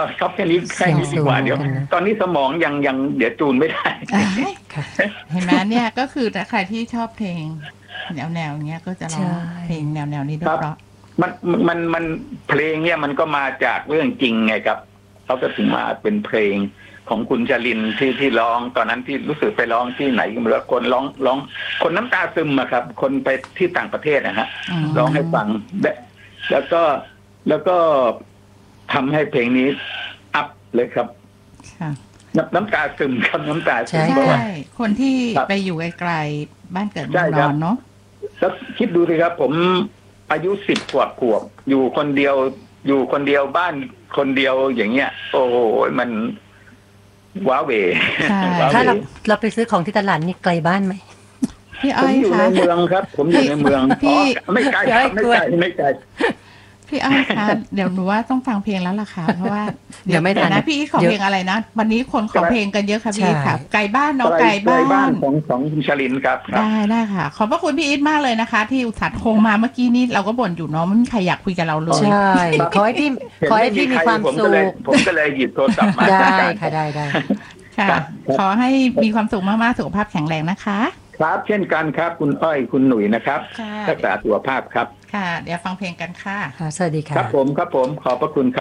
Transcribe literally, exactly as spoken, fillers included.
เอาครับแค่นี้แค่นี้ดีกว่าเดี๋ยวตอนนี้สมองยังยังเดี๋ยวจูนไม่ได้เห็นไหมเนี่ยก็คือถ้าใครที่ชอบเพลงแนวแนวเนี้ยก็จะร้องเพลงแนวแนวนี้ด้วยเพราะมันมันมันเพลงเนี่ยมันก็มาจากเรื่องจริงไงครับเขาก็ถึงมาเป็นเพลงของคุณชลินที่ที่ร้องตอนนั้นที่รู้สึกไปร้องที่ไหนก็ไม่รู้คนร้องร้องคนน้ำตาซึมอะครับคนไปที่ต่างประเทศนะฮะร้องให้ฟังแล้วก็แล้วก็ทำให้เพลงนี้อัพเลยครับน้ำตาซึมครับน้ำตาซึมใช่คนที่ไปอยู่ไกลๆบ้านเกิดเมืองนอนเนาะแล้วคิดดูสิครับผมอายุสิบกว่าขวบอยู่คนเดียวอยู่คนเดียวบ้านคนเดียวอย่างเงี้ยโอ้โหมันว้าเวถ้าเราเราไปซื้อของที่ตลาดนี่ไกลบ้านไหมพี่อ้อยคะผมอยู่ในเมืองครับผมอยู่ในเมืองพี่ไม่ไกลไม่ไกลไม่ไกลพี่อ้อยคะเดี๋ยวหนูว่าต้องฟังเพลงแล้วล่ะค่ะเพราะว่าเดี๋ยวไม่ทันนะพี่ขอเพลงอะไรนะวันนี้คนขอเพลงกันเยอะค่ะพี่ค่ะไกลบ้านเนาะไกลบ้านของของคุณชลินครับได้ได้ค่ะขอบพระคุณพี่อีทมากเลยนะคะที่อุตส่าห์โทรมาเมื่อกี้นี้เราก็บ่นอยู่เนาะไม่มีใครอยากคุยกับเราเลยใช่ขอให้พี่ขอให้พี่มีความสุขผมก็เลยหยิบโทรศัพท์มาได้ค่ะได้ได้ค่ะขอให้มีความสุขมากๆสุขภาพแข็งแรงนะคะครับเช่นกันครับคุณอ้อยคุณหนุ่ยนะครับรักษาสุขภาพครับค่ะเดี๋ยวฟังเพลงกันค่ะสวัสดีค่ะครับผมครับผมขอบพระคุณครับ